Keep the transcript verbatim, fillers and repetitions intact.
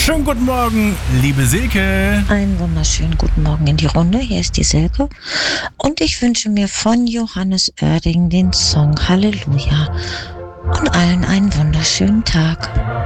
Schönen guten Morgen, liebe Silke. Einen wunderschönen guten Morgen in die Runde. Hier ist die Silke. Und ich wünsche mir von Johannes Oerding den Song Halleluja. Und allen einen wunderschönen Tag.